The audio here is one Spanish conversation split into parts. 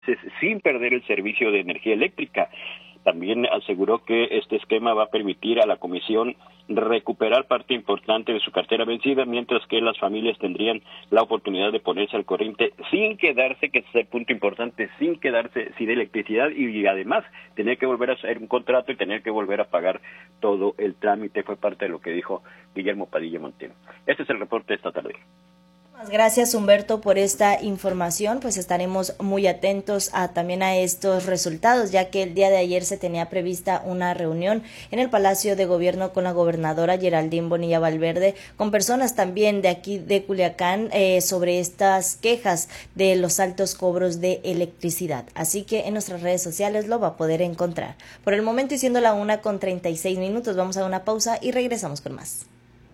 sin perder el servicio de energía eléctrica. También aseguró que este esquema va a permitir a la Comisión recuperar parte importante de su cartera vencida, mientras que las familias tendrían la oportunidad de ponerse al corriente sin quedarse, que es el punto importante, sin quedarse sin electricidad y además tener que volver a hacer un contrato y tener que volver a pagar todo el trámite. Fue parte de lo que dijo Guillermo Padilla Montero. Este es el reporte de esta tarde. Gracias, Humberto, por esta información. Pues estaremos muy atentos también a estos resultados, ya que el día de ayer se tenía prevista una reunión en el Palacio de Gobierno con la gobernadora Geraldine Bonilla Valverde, con personas también de aquí de Culiacán sobre estas quejas de los altos cobros de electricidad. Así que en nuestras redes sociales lo va a poder encontrar. Por el momento, y siendo la 1:36, vamos a una pausa y regresamos con más.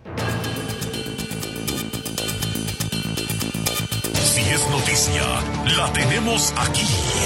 Si es noticia, la tenemos aquí.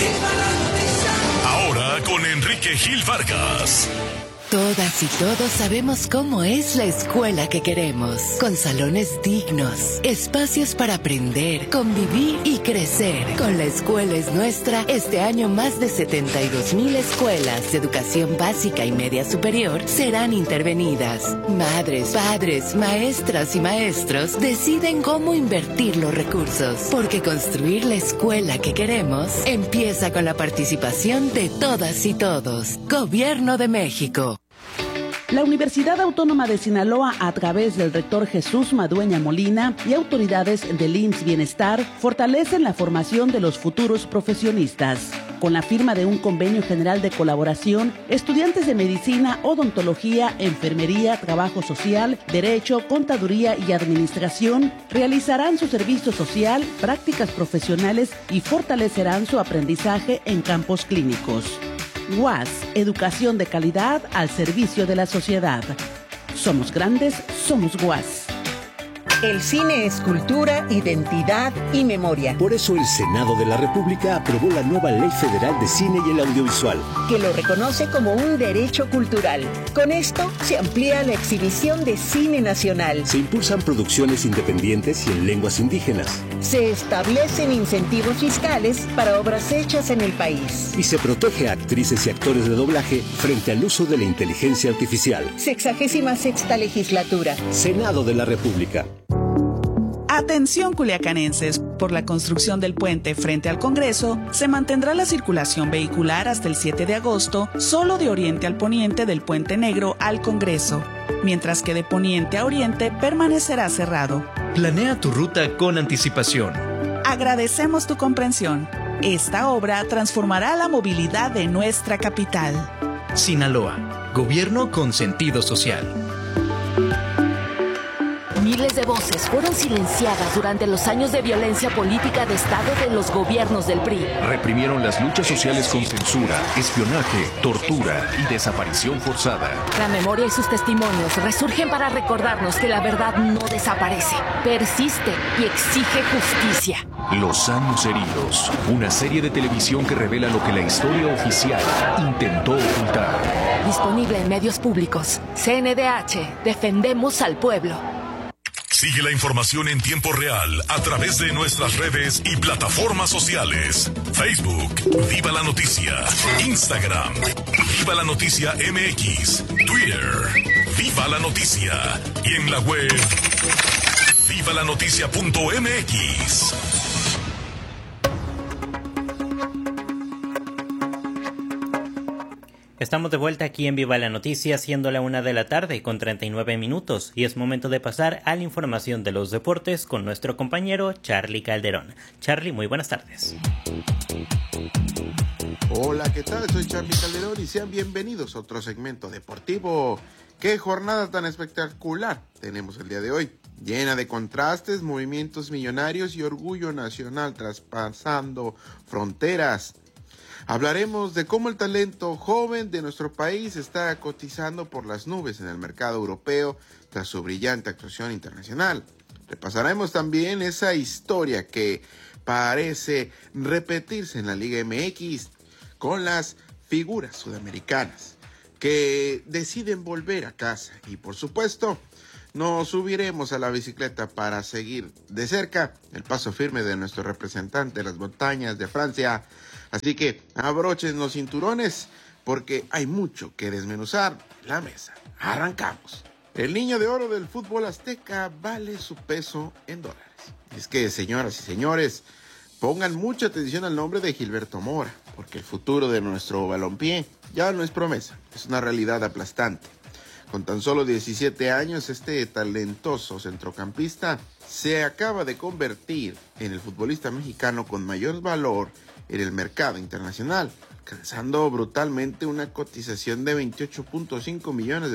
Ahora con Enrique Gil Vargas. Todas y todos sabemos cómo es la escuela que queremos, con salones dignos, espacios para aprender, convivir y crecer. Con La Escuela es Nuestra, este año más de 72,000 escuelas de educación básica y media superior serán intervenidas. Madres, padres, maestras y maestros deciden cómo invertir los recursos, porque construir la escuela que queremos empieza con la participación de todas y todos. Gobierno de México. La Universidad Autónoma de Sinaloa, a través del rector Jesús Madueña Molina y autoridades del IMSS Bienestar, fortalecen la formación de los futuros profesionistas. Con la firma de un convenio general de colaboración, estudiantes de medicina, odontología, enfermería, trabajo social, derecho, contaduría y administración realizarán su servicio social, prácticas profesionales y fortalecerán su aprendizaje en campos clínicos. UAS, educación de calidad al servicio de la sociedad. Somos grandes, somos UAS. El cine es cultura, identidad y memoria. Por eso el Senado de la República aprobó la nueva Ley Federal de Cine y el Audiovisual, que lo reconoce como un derecho cultural. Con esto se amplía la exhibición de cine nacional. Se impulsan producciones independientes y en lenguas indígenas. Se establecen incentivos fiscales para obras hechas en el país. Y se protege a actrices y actores de doblaje frente al uso de la inteligencia artificial. 66ª legislatura. Senado de la República. Atención, culiacanenses, por la construcción del puente frente al Congreso, se mantendrá la circulación vehicular hasta el 7 de agosto, solo de oriente al poniente del Puente Negro al Congreso, mientras que de poniente a oriente permanecerá cerrado. Planea tu ruta con anticipación. Agradecemos tu comprensión. Esta obra transformará la movilidad de nuestra capital. Sinaloa, gobierno con sentido social. Miles de voces fueron silenciadas durante los años de violencia política de Estado de los gobiernos del PRI. Reprimieron las luchas sociales con censura, espionaje, tortura y desaparición forzada. La memoria y sus testimonios resurgen para recordarnos que la verdad no desaparece, persiste y exige justicia. Los años heridos, una serie de televisión que revela lo que la historia oficial intentó ocultar. Disponible en medios públicos. CNDH, defendemos al pueblo. Sigue la información en tiempo real a través de nuestras redes y plataformas sociales. Facebook, Viva la Noticia. Instagram, Viva la Noticia MX. Twitter, Viva la Noticia. Y en la web, vivalanoticia.mx. Estamos de vuelta aquí en Viva la Noticia, siendo la 1:39 p.m, y es momento de pasar a la información de los deportes con nuestro compañero Charlie Calderón. Charlie, muy buenas tardes. Hola, ¿qué tal? Soy Charlie Calderón y sean bienvenidos a otro segmento deportivo. ¡Qué jornada tan espectacular tenemos el día de hoy! Llena de contrastes, movimientos millonarios y orgullo nacional traspasando fronteras. Hablaremos de cómo el talento joven de nuestro país está cotizando por las nubes en el mercado europeo tras su brillante actuación internacional. Repasaremos también esa historia que parece repetirse en la Liga MX con las figuras sudamericanas que deciden volver a casa. Y por supuesto, nos subiremos a la bicicleta para seguir de cerca el paso firme de nuestro representante de las montañas de Francia, Así que abrochen los cinturones porque hay mucho que desmenuzar en la mesa. Arrancamos. El niño de oro del fútbol azteca vale su peso en dólares. Es que, señoras y señores, pongan mucha atención al nombre de Gilberto Mora, porque el futuro de nuestro balompié ya no es promesa, es una realidad aplastante. Con tan solo 17 años, este talentoso centrocampista se acaba de convertir en el futbolista mexicano con mayor valor en el mercado internacional, alcanzando brutalmente una cotización de $28.5 millones.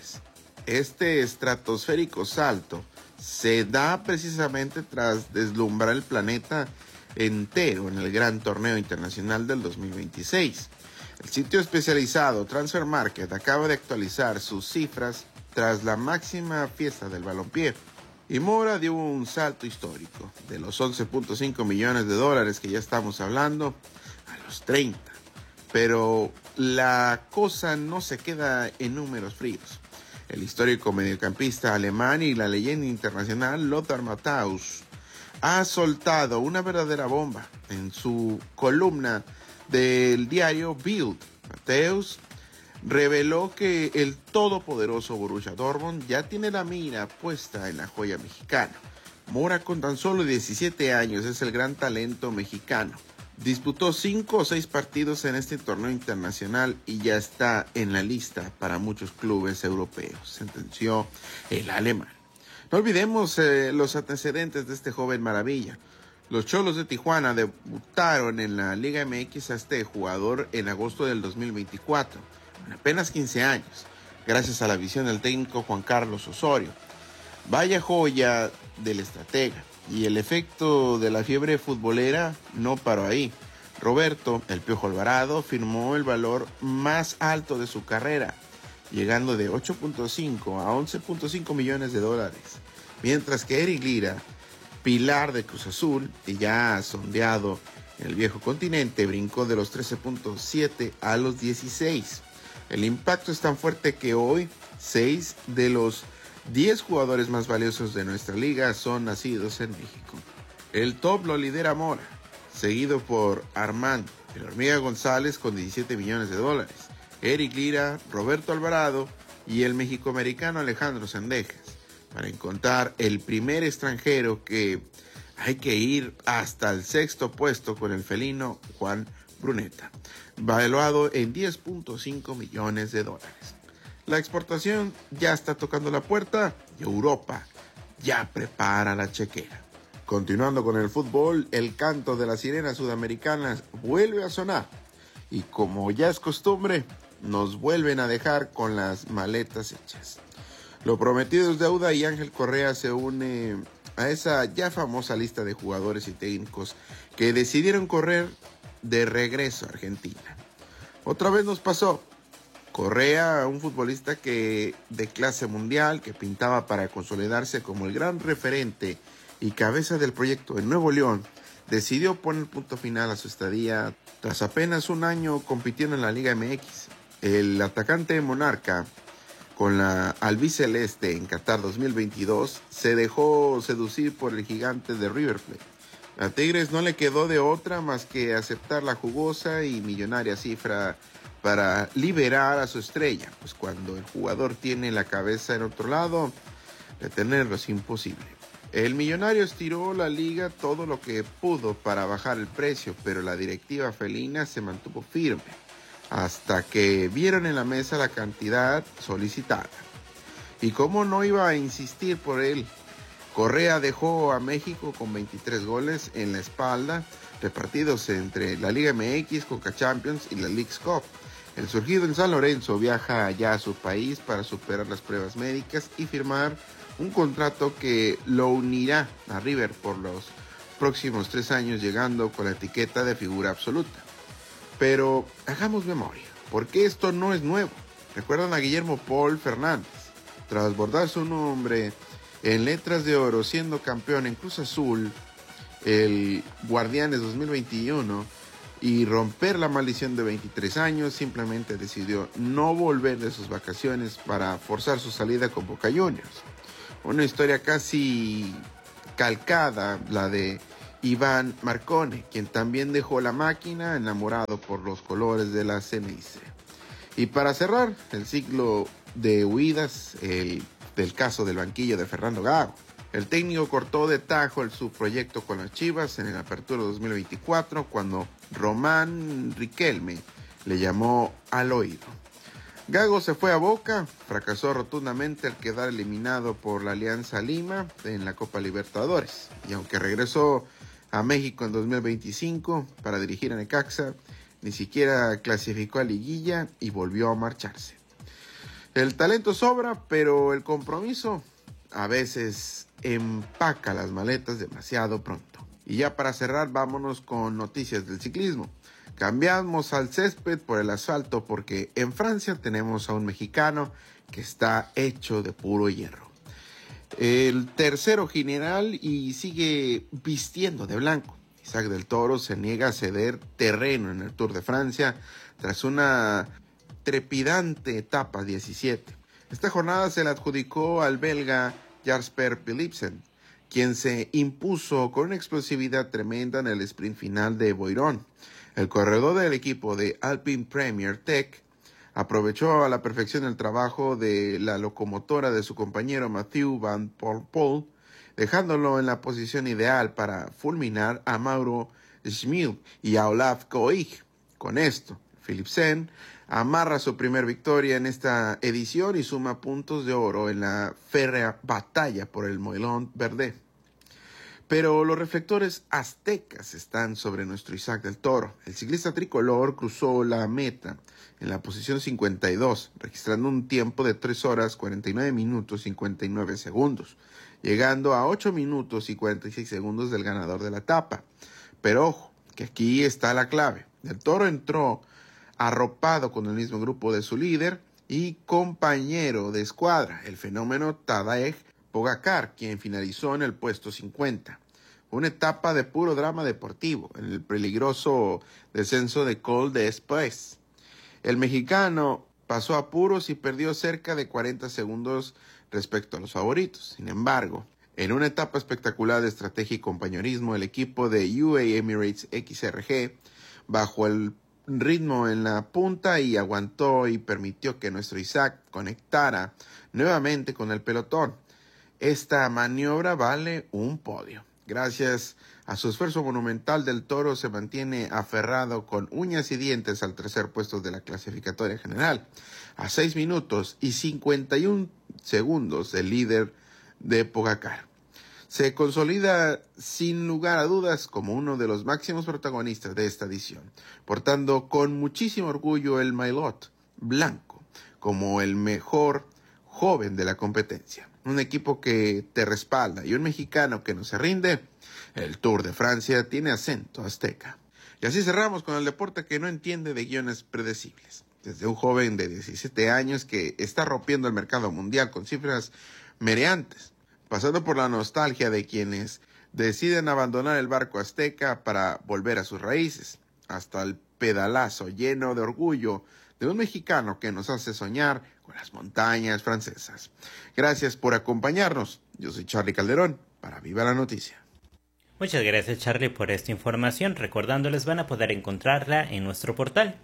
Este estratosférico salto se da precisamente tras deslumbrar el planeta entero en el gran torneo internacional del 2026. El sitio especializado Transfer Market acaba de actualizar sus cifras tras la máxima fiesta del balompié. Y Mora dio un salto histórico de los $11.5 millones que ya estamos hablando a los 30. Pero la cosa no se queda en números fríos. El histórico mediocampista alemán y la leyenda internacional Lothar Matthäus ha soltado una verdadera bomba en su columna del diario Bild. Matthäus reveló que el todopoderoso Borussia Dortmund ya tiene la mira puesta en la joya mexicana. Mora, con tan solo 17 años, es el gran talento mexicano. Disputó 5 o 6 partidos en este torneo internacional y ya está en la lista para muchos clubes europeos, sentenció el alemán. No olvidemos los antecedentes de este joven maravilla. Los Cholos de Tijuana debutaron en la Liga MX a este jugador en agosto del 2024, con apenas 15 años, gracias a la visión del técnico Juan Carlos Osorio. Vaya joya del estratega. Y el efecto de la fiebre futbolera no paró ahí. Roberto El Piojo Alvarado firmó el valor más alto de su carrera, llegando de 8.5 a 11.5 millones de dólares. Mientras que Eric Lira, pilar de Cruz Azul y ya sondeado en el viejo continente, brincó de los 13.7 a los 16. El impacto es tan fuerte que hoy 6 de los 10 jugadores más valiosos de nuestra liga son nacidos en México. El top lo lidera Mora, seguido por Armando El Hormiga González con 17 millones de dólares, Eric Lira, Roberto Alvarado y el mexicoamericano Alejandro Sendejas. Para encontrar el primer extranjero, que hay que ir hasta el 6º puesto con el felino Juan Bruneta, valuado en 10.5 millones de dólares. La exportación ya está tocando la puerta y Europa ya prepara la chequera. Continuando con el fútbol, el canto de las sirenas sudamericanas vuelve a sonar. Y como ya es costumbre, nos vuelven a dejar con las maletas hechas. Lo prometido es deuda y Ángel Correa se une a esa ya famosa lista de jugadores y técnicos que decidieron correr de regreso a Argentina. Otra vez nos pasó. Correa, un futbolista de clase mundial, que pintaba para consolidarse como el gran referente y cabeza del proyecto en Nuevo León, decidió poner punto final a su estadía tras apenas un año compitiendo en la Liga MX. El atacante monarca, con la albiceleste en Qatar 2022, se dejó seducir por el gigante de River Plate. A Tigres no le quedó de otra más que aceptar la jugosa y millonaria cifra para liberar a su estrella, pues cuando el jugador tiene la cabeza en otro lado, detenerlo es imposible. El millonario estiró la liga todo lo que pudo para bajar el precio, pero la directiva felina se mantuvo firme, hasta que vieron en la mesa la cantidad solicitada. ¿Y cómo no iba a insistir por él? Correa dejó a México con 23 goles en la espalda, repartidos entre la Liga MX, Conca Champions y la Leagues Cup. El surgido en San Lorenzo viaja allá a su país para superar las pruebas médicas y firmar un contrato que lo unirá a River por los próximos 3 años, llegando con la etiqueta de figura absoluta. Pero hagamos memoria, porque esto no es nuevo. ¿Recuerdan a Guillermo Paul Fernández? Tras bordar su nombre en letras de oro siendo campeón en Cruz Azul, el Guardianes 2021, y romper la maldición de 23 años, simplemente decidió no volver de sus vacaciones para forzar su salida con Boca Juniors. Una historia casi calcada, la de Iván Marcone, quien también dejó la máquina enamorado por los colores de la Ceneice. Y para cerrar el ciclo de huidas del caso del banquillo de Fernando Gago, el técnico cortó de tajo su proyecto con las Chivas en el Apertura 2024 cuando Román Riquelme le llamó al oído. Gago se fue a Boca, fracasó rotundamente al quedar eliminado por la Alianza Lima en la Copa Libertadores, y aunque regresó a México en 2025 para dirigir a Necaxa, ni siquiera clasificó a liguilla y volvió a marcharse. El talento sobra, pero el compromiso a veces empaca las maletas demasiado pronto. Y ya para cerrar, vámonos con noticias del ciclismo. Cambiamos al césped por el asfalto porque en Francia tenemos a un mexicano que está hecho de puro hierro. El tercero general y sigue vistiendo de blanco. Isaac del Toro se niega a ceder terreno en el Tour de Francia tras una trepidante etapa 17. Esta jornada se la adjudicó al belga Jasper Philipsen, quien se impuso con una explosividad tremenda en el sprint final de Boiron. El corredor del equipo de Alpine Premier Tech aprovechó a la perfección el trabajo de la locomotora de su compañero Mathieu Van Poel, dejándolo en la posición ideal para fulminar a Mauro Schmid y a Olaf Koig. Con esto, Philipsen amarra su primer victoria en esta edición y suma puntos de oro en la férrea batalla por el Moillon Verde. Pero los reflectores aztecas están sobre nuestro Isaac del Toro. El ciclista tricolor cruzó la meta en la posición 52, registrando un tiempo de 3 horas 49 minutos 59 segundos, llegando a 8 minutos y 46 segundos del ganador de la etapa. Pero ojo, que aquí está la clave. Del Toro entró arropado con el mismo grupo de su líder y compañero de escuadra, el fenómeno Tadej Pogačar, quien finalizó en el puesto 50. Una etapa de puro drama deportivo en el peligroso descenso de Col d'Espés. El mexicano pasó apuros y perdió cerca de 40 segundos respecto a los favoritos. Sin embargo, en una etapa espectacular de estrategia y compañerismo, el equipo de UAE Emirates XRG bajó el ritmo en la punta y aguantó y permitió que nuestro Isaac conectara nuevamente con el pelotón. Esta maniobra vale un podio. Gracias a su esfuerzo monumental, Del Toro se mantiene aferrado con uñas y dientes al tercer puesto de la clasificatoria general, a 6 minutos y 51 segundos del líder de Pogačar. Se consolida sin lugar a dudas como uno de los máximos protagonistas de esta edición, portando con muchísimo orgullo el maillot blanco como el mejor joven de la competencia. Un equipo que te respalda y un mexicano que no se rinde. El Tour de Francia tiene acento azteca. Y así cerramos con el deporte que no entiende de guiones predecibles. Desde un joven de 17 años que está rompiendo el mercado mundial con cifras mereantes, pasando por la nostalgia de quienes deciden abandonar el barco azteca para volver a sus raíces, hasta el pedalazo lleno de orgullo de un mexicano que nos hace soñar con las montañas francesas. Gracias por acompañarnos. Yo soy Charly Calderón para Viva la Noticia. Muchas gracias, Charly, por esta información. Recordándoles, van a poder encontrarla en nuestro portal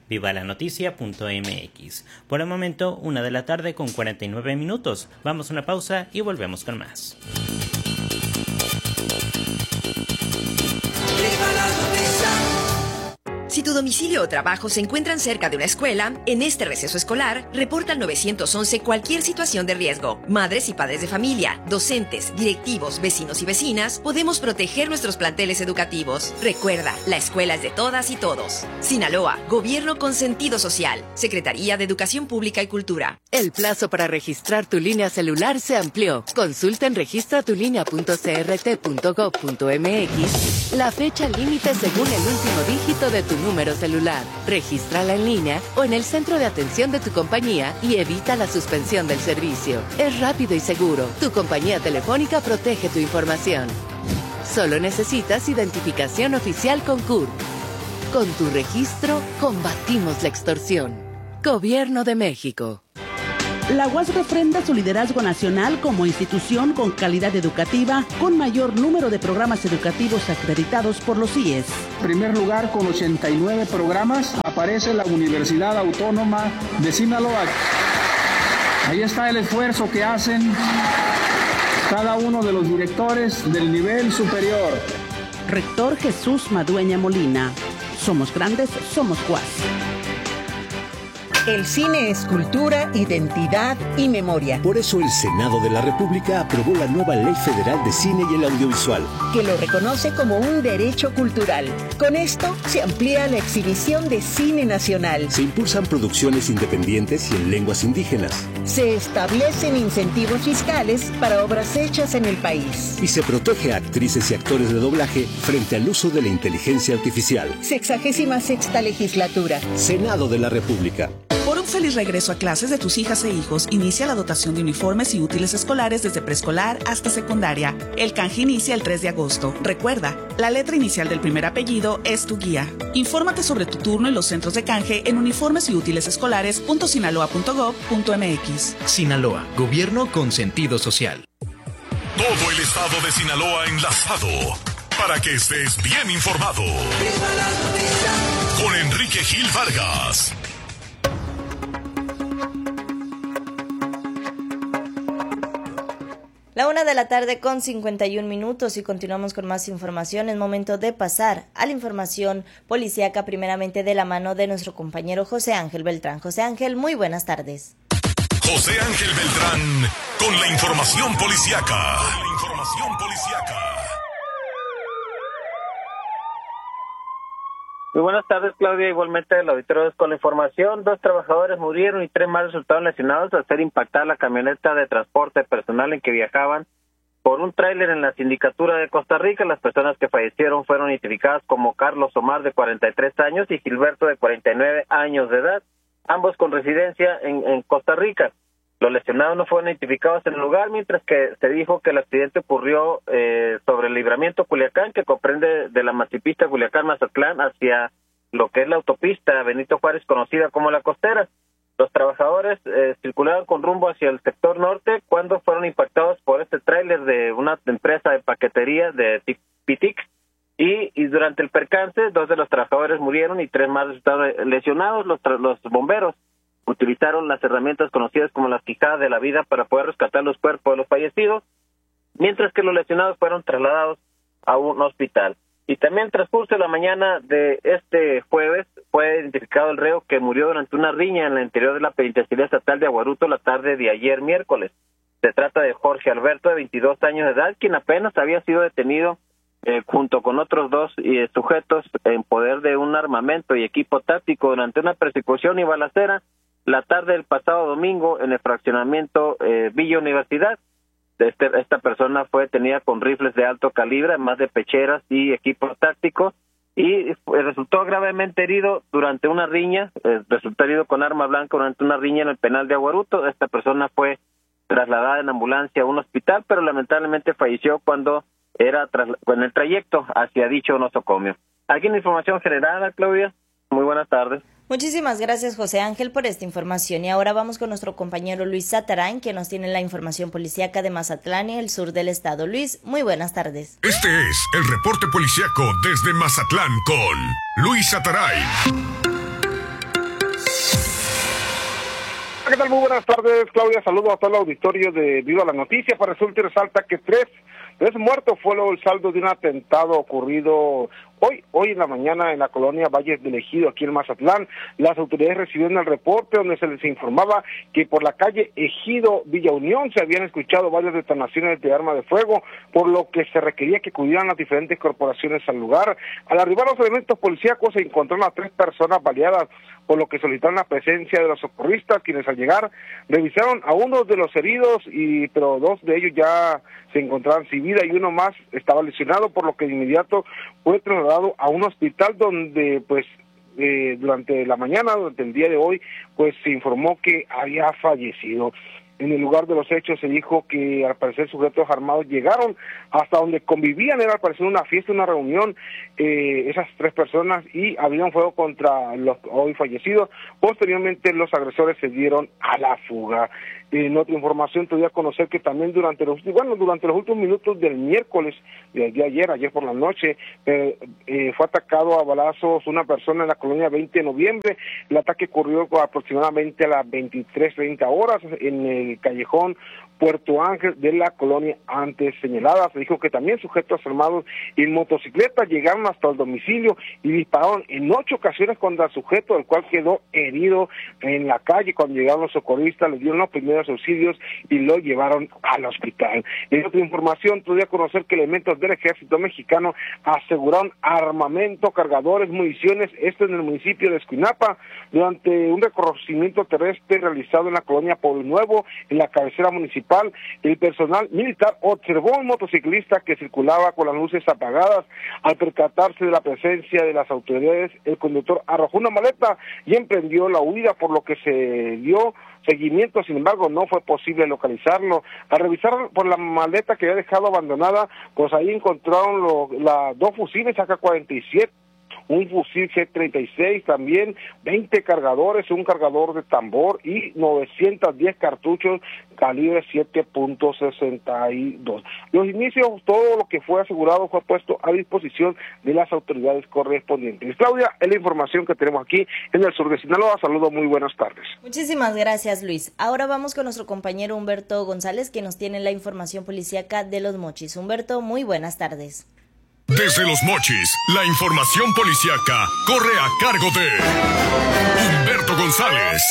vivalanoticia.mx. Por el momento, 1:00 con 49 minutos. Vamos a una pausa y volvemos con más. Si tu domicilio o trabajo se encuentran cerca de una escuela, en este receso escolar, reporta al 911 cualquier situación de riesgo. Madres y padres de familia, docentes, directivos, vecinos y vecinas, podemos proteger nuestros planteles educativos. Recuerda, la escuela es de todas y todos. Sinaloa, Gobierno con sentido social. Secretaría de Educación Pública y Cultura. El plazo para registrar tu línea celular se amplió. Consulta en registratulinea.crt.gov.mx la fecha límite según el último dígito de tu número celular. Regístrala en línea o en el centro de atención de tu compañía y evita la suspensión del servicio. Es rápido y seguro. Tu compañía telefónica protege tu información. Solo necesitas identificación oficial con CURP. Con tu registro, combatimos la extorsión. Gobierno de México. La UAS refrenda su liderazgo nacional como institución con calidad educativa, con mayor número de programas educativos acreditados por los CIES. En primer lugar, con 89 programas, aparece la Universidad Autónoma de Sinaloa. Ahí está el esfuerzo que hacen cada uno de los directores del nivel superior. Rector Jesús Madueña Molina. Somos grandes, somos UAS. El cine es cultura, identidad y memoria. Por eso el Senado de la República aprobó la nueva Ley Federal de Cine y el Audiovisual, que lo reconoce como un derecho cultural. Con esto se amplía la exhibición de cine nacional. Se impulsan producciones independientes y en lenguas indígenas. Se establecen incentivos fiscales para obras hechas en el país. Y se protege a actrices y actores de doblaje frente al uso de la inteligencia artificial. 66ª legislatura. Senado de la República. Por un feliz regreso a clases de tus hijas e hijos, inicia la dotación de uniformes y útiles escolares desde preescolar hasta secundaria. El canje inicia el 3 de agosto. Recuerda, la letra inicial del primer apellido es tu guía. Infórmate sobre tu turno y los centros de canje en uniformesyútilesescolares.sinaloa.gov.mx. Sinaloa, gobierno con sentido social. Todo el estado de Sinaloa enlazado para que estés bien informado. Con Enrique Gil Vargas. La 1:00 con 51 minutos y continuamos con más información. Es momento de pasar a la información policíaca, primeramente de la mano de nuestro compañero José Ángel Beltrán. José Ángel, muy buenas tardes. José Ángel Beltrán con la información policíaca. Muy buenas tardes, Claudia. Igualmente el auditorio con la información. 2 trabajadores murieron y 3 más resultaron lesionados al ser impactada la camioneta de transporte personal en que viajaban por un tráiler en la sindicatura de Costa Rica. Las personas que fallecieron fueron identificadas como Carlos Omar, de 43 años, y Gilberto, de 49 años de edad, ambos con residencia en Costa Rica. Los lesionados no fueron identificados en el lugar, mientras que se dijo que el accidente ocurrió sobre el libramiento Culiacán, que comprende de la Macipista Culiacán-Mazatlán hacia lo que es la autopista Benito Juárez, conocida como La Costera. Los trabajadores circulaban con rumbo hacia el sector norte cuando fueron impactados por este tráiler de una empresa de paquetería de Pitic, y durante el percance 2 de los trabajadores murieron y 3 más resultaron lesionados. Los bomberos utilizaron las herramientas conocidas como las quijadas de la vida para poder rescatar los cuerpos de los fallecidos, mientras que los lesionados fueron trasladados a un hospital. Y también transcurso la mañana de este jueves fue identificado el reo que murió durante una riña en el interior de la Penitenciaría Estatal de Aguaruto la tarde de ayer miércoles. Se trata de Jorge Alberto, de 22 años de edad, quien apenas había sido detenido junto con otros 2 sujetos en poder de un armamento y equipo táctico durante una persecución y balacera la tarde del pasado domingo en el fraccionamiento Villa Universidad. Esta persona fue detenida con rifles de alto calibre, además de pecheras y equipo táctico, y resultó gravemente herido durante una riña, resultó herido con arma blanca durante una riña en el penal de Aguaruto. Esta persona fue trasladada en ambulancia a un hospital, pero lamentablemente falleció cuando era en el trayecto hacia dicho nosocomio. Aquí en información general, Claudia. Muy buenas tardes. Muchísimas gracias, José Ángel, por esta información. Y ahora vamos con nuestro compañero Luis Satarain, que nos tiene la información policíaca de Mazatlán y el sur del estado. Luis, muy buenas tardes. Este es el reporte policíaco desde Mazatlán con Luis Satarain. ¿Qué tal? Muy buenas tardes, Claudia. Saludos a todo el auditorio de Viva la Noticia. Para resulta y resalta que tres muertos fue el saldo de un atentado ocurrido hoy en la mañana en la colonia Valles del Ejido, aquí en Mazatlán. Las autoridades recibieron el reporte donde se les informaba que por la calle Ejido Villa Unión se habían escuchado varias detonaciones de arma de fuego, por lo que se requería que acudieran las diferentes corporaciones al lugar. Al arribar los elementos policíacos se encontraron a 3 personas baleadas, por lo que solicitaron la presencia de los socorristas, quienes al llegar revisaron a uno de los heridos, pero 2 de ellos ya se encontraban sin vida y uno más estaba lesionado, por lo que de inmediato fue trasladado a un hospital donde durante la mañana, durante el día de hoy, pues se informó que había fallecido. En el lugar de los hechos se dijo que al parecer sujetos armados llegaron hasta donde convivían, era al parecer una fiesta, una reunión, esas 3 personas, y abrieron fuego contra los hoy fallecidos. Posteriormente los agresores se dieron a la fuga. En otra información te doy a conocer que también durante los últimos minutos del miércoles, del día ayer por la noche, fue atacado a balazos una persona en la colonia 20 de noviembre. El ataque ocurrió aproximadamente a las 23:30 horas en el callejón Puerto Ángel de la colonia antes señalada. Se dijo que también sujetos armados en motocicleta llegaron hasta el domicilio y dispararon en 8 ocasiones contra el sujeto, el cual quedó herido en la calle. Cuando llegaron los socorristas, le dieron los primeros auxilios y lo llevaron al hospital. En otra información, tuve a conocer que elementos del ejército mexicano aseguraron armamento, cargadores, municiones, esto en el municipio de Escuinapa, durante un reconocimiento terrestre realizado en la colonia Pueblo Nuevo, en la cabecera municipal. El personal militar observó a un motociclista que circulaba con las luces apagadas. Al percatarse de la presencia de las autoridades, el conductor arrojó una maleta y emprendió la huida, por lo que se dio seguimiento. Sin embargo, no fue posible localizarlo. Al revisar por la maleta que había dejado abandonada, pues ahí encontraron 2 fusiles AK-47, un fusil G36, también 20 cargadores, un cargador de tambor y 910 cartuchos calibre 7.62. Los inicios, todo lo que fue asegurado fue puesto a disposición de las autoridades correspondientes. Claudia, es la información que tenemos aquí en el sur de Sinaloa. Saludos, muy buenas tardes. Muchísimas gracias, Luis. Ahora vamos con nuestro compañero Humberto González, que nos tiene la información policíaca de Los Mochis. Humberto, muy buenas tardes. Desde Los Mochis, la información policíaca corre a cargo de Humberto González.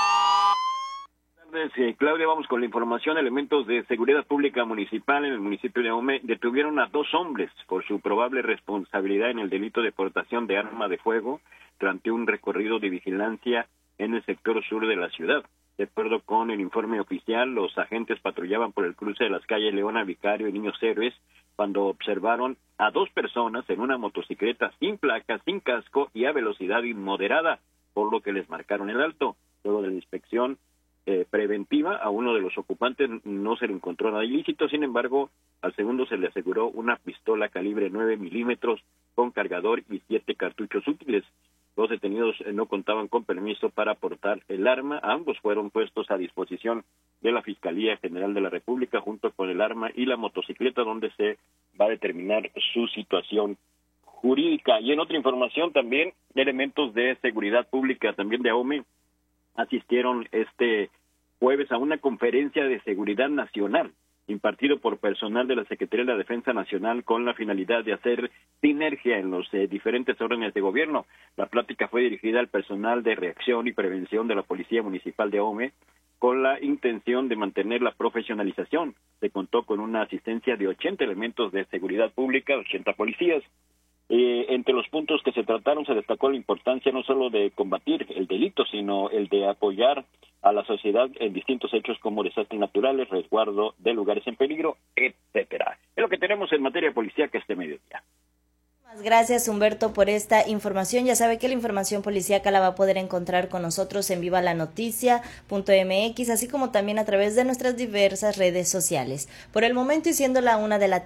Buenas tardes, Claudia. Vamos con la información. Elementos de seguridad pública municipal en el municipio de Ome detuvieron a 2 hombres por su probable responsabilidad en el delito de portación de arma de fuego durante un recorrido de vigilancia en el sector sur de la ciudad. De acuerdo con el informe oficial, los agentes patrullaban por el cruce de las calles Leona Vicario y Niños Héroes cuando observaron a 2 personas en una motocicleta sin placas, sin casco y a velocidad inmoderada, por lo que les marcaron el alto. Luego de la inspección preventiva, a uno de los ocupantes no se le encontró nada ilícito. Sin embargo, al segundo se le aseguró una pistola calibre 9 milímetros con cargador y 7 cartuchos útiles. Los detenidos no contaban con permiso para portar el arma. Ambos fueron puestos a disposición de la Fiscalía General de la República junto con el arma y la motocicleta, donde se va a determinar su situación jurídica. Y en otra información también, elementos de seguridad pública también de AOME asistieron este jueves a una conferencia de seguridad nacional impartido por personal de la Secretaría de la Defensa Nacional con la finalidad de hacer sinergia en los diferentes órdenes de gobierno. La plática fue dirigida al personal de reacción y prevención de la Policía Municipal de Ome con la intención de mantener la profesionalización. Se contó con una asistencia de 80 elementos de seguridad pública, 80 policías. Entre los puntos que se trataron se destacó la importancia no solo de combatir el delito, sino el de apoyar a la sociedad en distintos hechos como desastres naturales, resguardo de lugares en peligro, etcétera. Es lo que tenemos en materia policíaca este mediodía. Gracias, Humberto, por esta información. Ya sabe que la información policíaca la va a poder encontrar con nosotros en vivalanoticia.mx, así como también a través de nuestras diversas redes sociales. Por el momento, y siendo la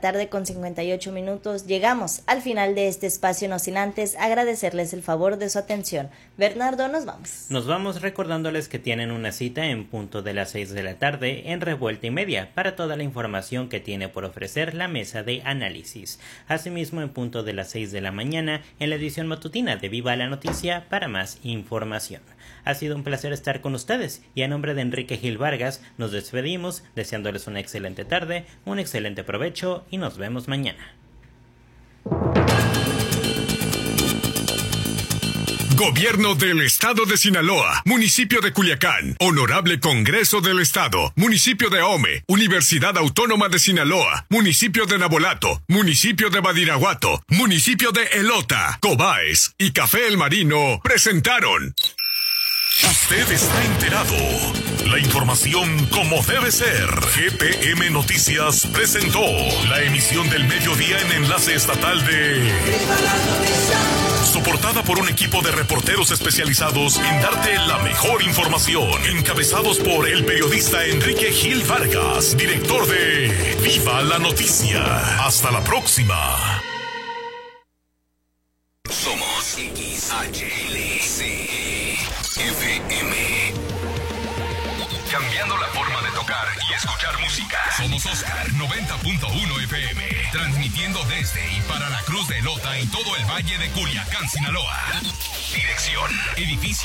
1:58 p.m, llegamos al final de este espacio, no sin antes agradecerles el favor de su atención. Bernardo, nos vamos. Nos vamos recordándoles que tienen una cita en punto de las 6 de la tarde en Revuelta y Media para toda la información que tiene por ofrecer la mesa de análisis. Asimismo, en punto de las 6 de la mañana en la edición matutina de Viva la Noticia para más información. Ha sido un placer estar con ustedes y a nombre de Enrique Gil Vargas nos despedimos deseándoles una excelente tarde, un excelente provecho y nos vemos mañana. Gobierno del Estado de Sinaloa, Municipio de Culiacán, Honorable Congreso del Estado, Municipio de Ome, Universidad Autónoma de Sinaloa, Municipio de Nabolato, Municipio de Badiraguato, Municipio de Elota, Cobaes y Café El Marino presentaron Usted está enterado. La información como debe ser. GPM Noticias presentó la emisión del mediodía en enlace estatal de... Soportada por un equipo de reporteros especializados en darte la mejor información. Encabezados por el periodista Enrique Gil Vargas, director de Viva la Noticia. Hasta la próxima. Somos XHLC FM. Cambiando la forma de tocar y escuchar música. Somos Oscar 90.1 FM. Transmitiendo desde y para la Cruz de Lota y todo el Valle de Culiacán, Sinaloa. Dirección: edificio